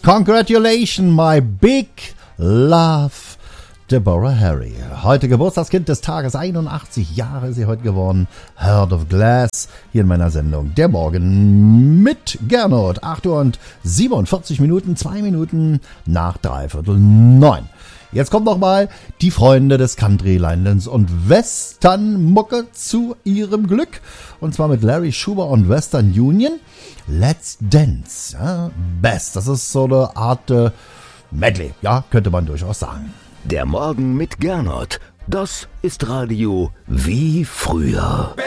Congratulations, my big love, Deborah Harry. Heute Geburtstagskind des Tages, 81 Jahre ist sie heute geworden. Heart of Glass, hier in meiner Sendung Der Morgen mit Gernot. 8 Uhr und 47 Minuten, 2 Minuten nach 8:45. Jetzt kommt noch mal die Freunde des Country, Linelands und Western-Mucke zu ihrem Glück. Und zwar mit Larry Schuber und Western Union. Let's Dance. Ja, Best. Das ist so eine Art Medley. Ja, könnte man durchaus sagen. Der Morgen mit Gernot. Das ist Radio wie früher.